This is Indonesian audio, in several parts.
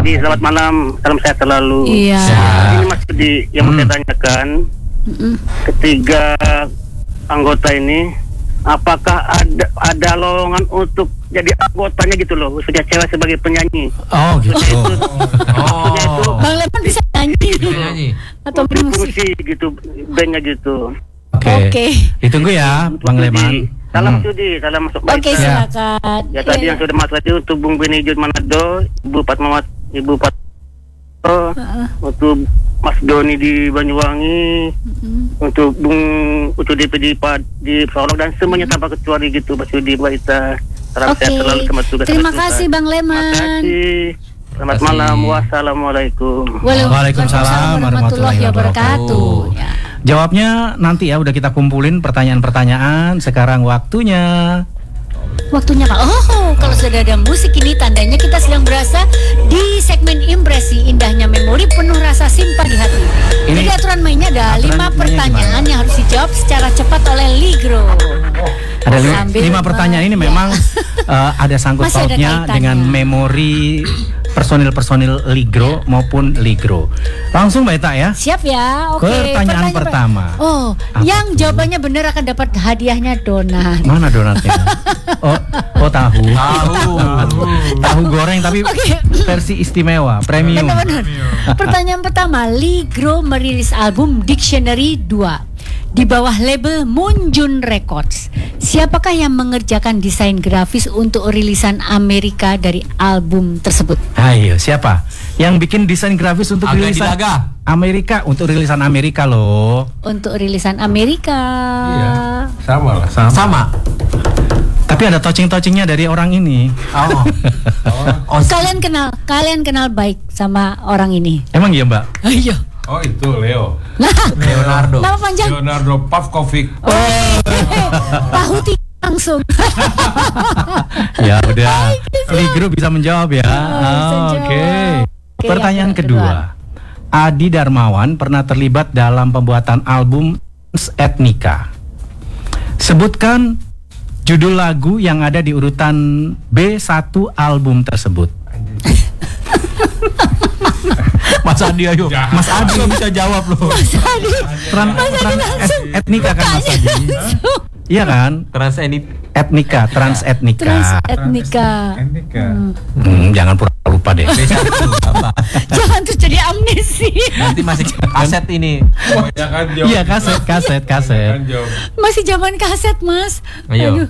Budi, selamat malam. Salam sehat selalu. Iya. Ini Mas Budi yang mau saya tanyakan. Ketiga anggota ini, apakah ada lowongan untuk jadi anggotanya gitu loh, khususnya cewek sebagai penyanyi? Oh gitu. Bang Leman bisa nyanyi atau bermusik? Fungsi gitu, bandnya gitu. Oke. Ditunggu ya, Bang Leman. Salam Sudi, salam masuk baik. Oke, silakan. Ya tadi yang sudah masuk itu untuk Bung Beni Jun Manado, Ibu Fatmawati, untuk Mas Doni di Banyuwangi, untuk Bung Ucu DP di Solok dan semuanya tanpa kecuali gitu, Mas Sudi, Mbak Ita. Salam sehat selalu, selamat tugas. Terima kasih Bang Leman. Terima kasih. Selamat malam. Wassalamualaikum. Waalaikumsalam warahmatullahi wabarakatuh. Ya. Jawabnya nanti ya, udah kita kumpulin pertanyaan-pertanyaan. Sekarang waktunya Waktunya Pak. Oh, kalau sudah ada musik ini tandanya kita sedang berasa di segmen impresi indahnya memori penuh rasa simpah di hati. Jadi aturan mainnya ada 5 pertanyaan yang harus dijawab secara cepat oleh Ligro. Ada 5 pertanyaan ini memang ada sangkut pautnya dengan memori personil Ligro maupun Ligro. Langsung Mbak Ita ya. Siap ya. Oke. Pertanyaan pertama. Oh, yang jawabannya benar akan dapat hadiahnya donat. Mana donatnya? Oh tahu. Tahu goreng tapi versi istimewa, premium. Benar. Pertanyaan pertama, Ligro merilis album Dictionary 2 di bawah label Munjun Records. Siapakah yang mengerjakan desain grafis untuk rilisan Amerika dari album tersebut? Ayo, siapa? Yang bikin desain grafis untuk rilisan Amerika, untuk rilisan Amerika loh. Untuk rilisan Amerika. Iya, sama lah. Sama. Tapi ada touching-touchingnya dari orang ini. Kalian kenal baik sama orang ini? Emang iya Mbak? Iya. Oh itu Leo. Leonardo. Nama panjang? Leonardo Pavkovic. Tahu langsung. Ya udah. Ligro bisa menjawab ya. Oke. Pertanyaan kedua. Adi Darmawan pernah terlibat dalam pembuatan album Etnika. Sebutkan judul lagu yang ada di urutan B1 album tersebut. Mas Adi ayo. Mas Adi bisa jawab loh. Mas Adi. Etnika kan Mas Adi. Iya kan? Trans Etnika. Jangan pura-pura lupa deh. Jangan tuh jadi amnesi. Nanti masih kaset ini. Iya kaset. Masih zaman kaset Mas. Ayo.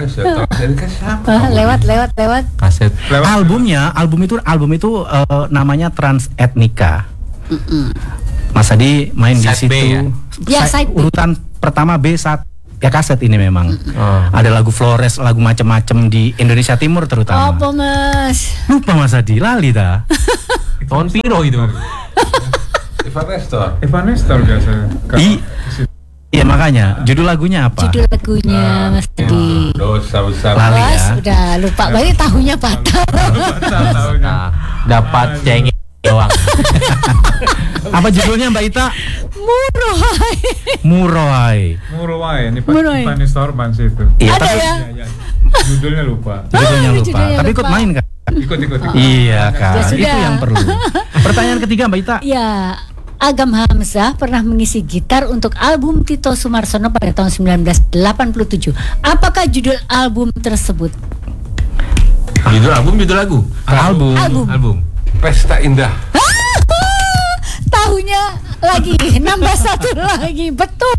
Lewat Kaset. Album itu namanya Trans Etnika. Mas Adi main di situ. Ya, urutan pertama B1. Ya kaset ini memang. Ada lagu Flores, lagu macam-macam di Indonesia Timur terutama. Apa Mas? Lupa Mas Adi, lali dah. Tahun piro itu? Evan Nestor biasa. Iya makanya, judul lagunya apa? Judul lagunya Mas Adi. Dosa besar. Lali Mas, ya. udah lupa banget tahunya batal. Dapat cengeng doang. Apa judulnya Mbak Ita? Muroai. Ini Pak Nestorban sih itu. Iya, ada ya? Judulnya lupa. Tapi ikut main kan? Ikut. Iya kan, Ya, itu yang perlu. Pertanyaan ketiga Mbak Ita. Ya, Agam Hamzah pernah mengisi gitar untuk album Tito Sumarsono pada tahun 1987. Apakah judul album tersebut? Judul lagu. Album. Pesta Indah. Tahunya lagi, nambah satu lagi, betul.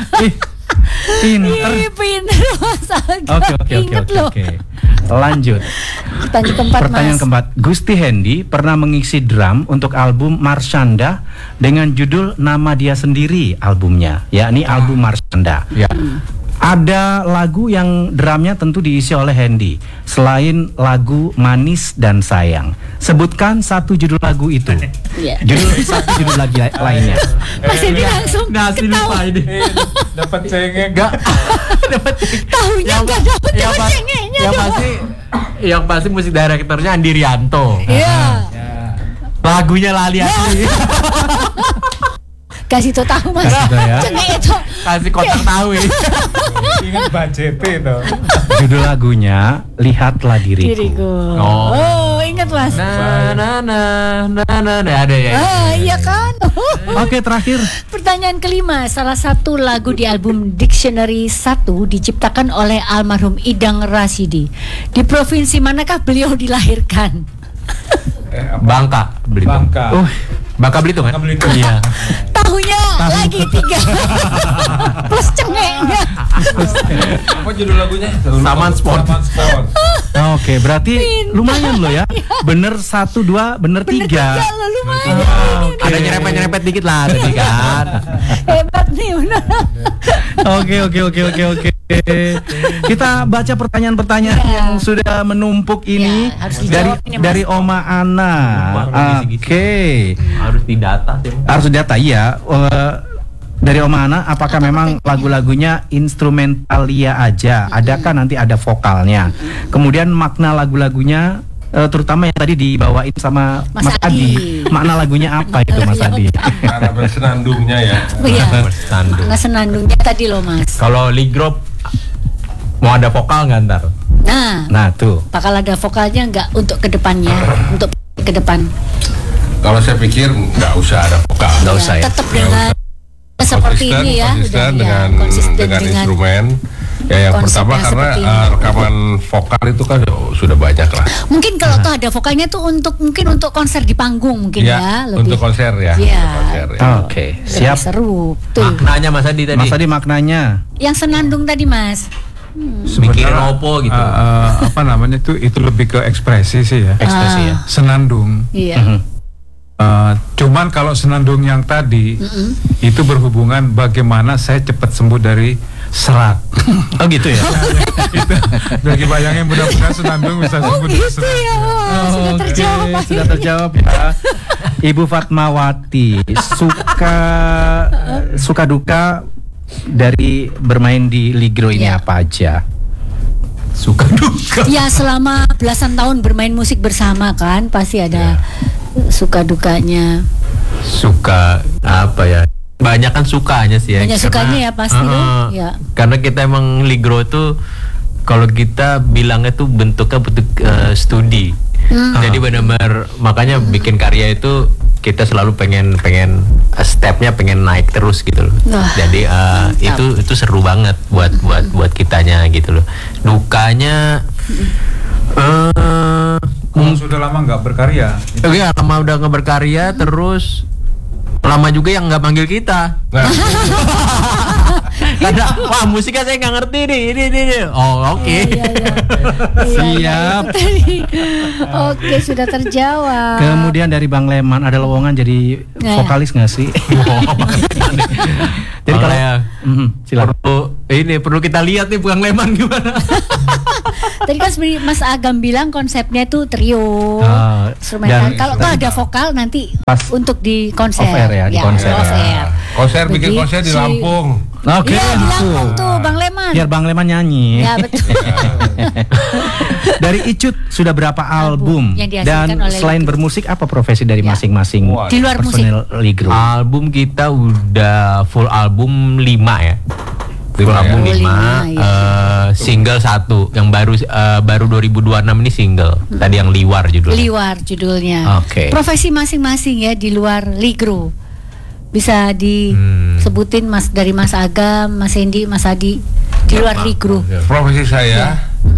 Pinter Mas Agam. Oke. Lanjut. Pertanyaan keempat. Gusti Hendy pernah mengisi drum untuk album Marshanda dengan judul nama dia sendiri albumnya, yakni album Marshanda. Ya. Ada lagu yang drumnya tentu diisi oleh Hendy selain lagu Manis dan Sayang. Sebutkan satu judul lagu itu. Satu judul lagi lainnya. Mas Hendy langsung ketawa. Dapat cengeng. Tahunya nggak dapat cengengnya. Yang pasti musik direkturnya Andi Rianto. Iya. Lagunya lali asli. Kasih tahu Mas. Cengeng itu. Kasih kotak tahu. Ingat budget itu. Judul lagunya Lihatlah Diriku. Oh, ingat Mas. Mas? Ada ya. Iya kan? Oke, terakhir. Pertanyaan kelima, salah satu lagu di album Dictionary 1 diciptakan oleh almarhum Idang Rasidi. Di provinsi manakah beliau dilahirkan? Bangka Belitung. Bangka Belitung kan? Bangka Belitung. Iya. Tahunya lagi 3 plus cengeknya. Apa judul lagunya? Saman Sport. Saman Sport. Oke, berarti lumayan loh ya. Bener 1, 2, bener 3. Lo lumayan. Ada nyerempet-nyerempet dikit lah tadi kan. Hebat nih benar. Oke. Kita baca pertanyaan-pertanyaan yang sudah menumpuk ini Ya, harus dijawab ini, Mas. dari Oma Ana. Oke. Harus didata sih. Harus data iya. Dari Oma Ana, apakah memang lagu-lagunya instrumentalia aja? Adakah nanti ada vokalnya? Kemudian makna lagu-lagunya, terutama yang tadi dibawain sama Mas Adi. Makna lagunya apa itu, Mas Adi? Karena bersenandungnya ya. Iya. Bersandung. Nggak senandungnya tadi loh Mas. Kalau Ligro mau ada vokal nggak ntar? Nah tuh. Bakal ada vokalnya nggak untuk kedepannya, untuk ke depan? Kalau saya pikir nggak usah ada vokal. Nggak usah ya. Tetap dengan seperti ini ya, konsisten udah, dengan ya, konsisten dengan instrumen. Ya yang konsepnya pertama karena seperti ini. rekaman vokal itu kan sudah banyak lah. Mungkin kalau tuh ada vokalnya tuh untuk konser di panggung mungkin ya, lebih untuk konser ya. Iya. Untuk konser, ya. Oke, lebih siap. seru. Tuh. Maknanya Mas Adi tadi. Mas Adi maknanya. Yang senandung tadi Mas. Mikirin opo gitu. Apa namanya itu lebih ke ekspresi sih ya. Ekspresi ya. Senandung. Iya. Cuman kalau senandung yang tadi itu berhubungan bagaimana saya cepat sembuh dari serak. Oh gitu ya. Itu bagi bayangin mudah-mudahan senandung bisa sembuh dari Gitu serak. ya. Sudah Oke, terjawab. sudah terjawab ya. Ibu Fatmawati, suka duka dari bermain di Ligro ini Ya. apa aja? Suka duka. Ya selama belasan tahun bermain musik bersama kan pasti ada suka dukanya. Suka apa ya? Banyak kan sukanya sih ya. Banyak sukanya ya pasti loh. Ya. Karena kita emang Ligro tuh kalau kita bilangnya tuh bentuknya bentuk studi. Jadi benar-benar makanya bikin karya itu kita selalu pengen stepnya pengen naik terus gitu loh. Wah, Jadi itu seru banget buat kitanya gitu loh. Dukanya Kalau sudah lama nggak berkarya, ya lama udah nggak berkarya terus lama juga yang nggak manggil kita. Nah, Karena wah musiknya saya nggak ngerti nih ini. Oh oke. Siap. Oke, sudah terjawab. Kemudian dari Bang Leman ada lowongan jadi Ya. vokalis nggak sih? Jadi kalau silakan. perlu kita lihat nih Bang Leman gimana. Tadi kan sebenarnya Mas Agam bilang konsepnya itu trio, instrumental. dan- Kalau ada vokal nanti Pas untuk di konser. off air ya, di konser. off air. konser bikin konser di Begitu. Lampung. Oke, Iya, di gitu. Lampung tuh Bang Leman. Biar Bang Leman nyanyi. Ya betul. Dari Icut sudah berapa album? yang dihasilkan Dan oleh selain Ligro. bermusik apa profesi dari Ya. masing-masing Wah, Di luar musik. personil Ligro? Album kita udah full album 5 ya. Full Lima album ya? 5, Lima, single 1 yang baru 2026 ini single. Tadi yang Liwar judulnya. Liwar judulnya. Oke. Profesi masing-masing ya di luar Ligro. Bisa disebutin Mas dari Mas Agam, Mas Hendy, Mas Adi di luar Ligro. Profesi saya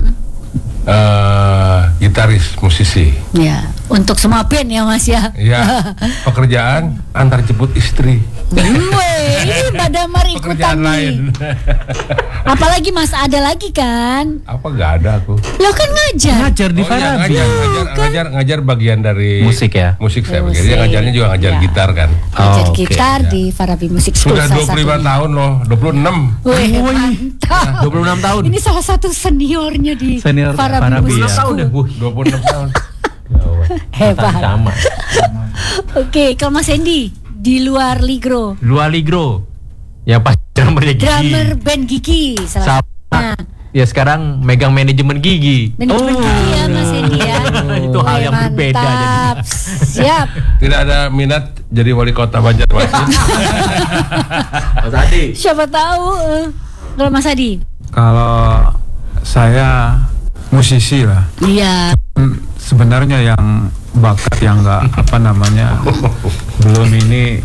gitaris, musisi. Ya, untuk semua band ya Mas ya. Ya, pekerjaan antar jemput istri. Weh, ini Mbak Damar ikutan Pekerjaan nih. lain. Apalagi Mas ada lagi kan? Apa nggak ada aku? Lo kan ngajar. Ngajar di Oh iya, Farabi. ngajar bagian dari Musik ya? Musik saya Musik. pikir. Dia ngajarnya juga ngajar Ya. gitar kan. Ngajar oke. gitar di Farabi Music School Sudah salah 25 satunya. tahun loh, 26. Wih, mantap. 26 tahun. Ini salah satu seniornya di Senior Farabi Farabi Music ya. School. 26 tahun. Hebat. Sama. Oke, kalau Mas Hendy di luar Ligro, Luar Ligro. Ya pas drummernya Gigi. drummer band Gigi salah Sama. Ya sekarang megang manajemen Gigi. Manajemen Gigi ya Mas Hendy ya. Itu hal yang berbeda Mantap. Siap. Tidak ada minat jadi wali kota Banjarmasin. Mas Adi. Siapa tahu. Kalau Mas Adi. kalau saya musisi lah. Iya. sebenarnya yang bakat yang nggak belum ini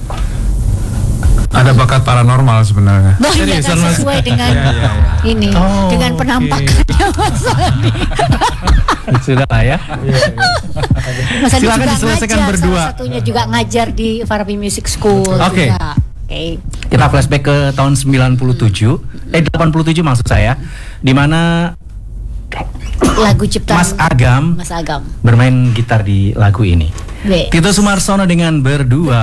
ada bakat paranormal sebenarnya. Wah, iya kan sesuai dengan ini, dengan penampakannya Mas Andi. Sudah lah ya. Mas Andi Silakan juga diselesaikan ngajar, berdua. salah satunya juga ngajar di Farabi Music School. Oke. Juga. Oke. Kita flashback ke tahun 87 maksud saya, di mana Lagu ciptaan Mas Agam Mas Agam. bermain gitar di lagu ini. Be. Tito Sumarsono dengan Berdua.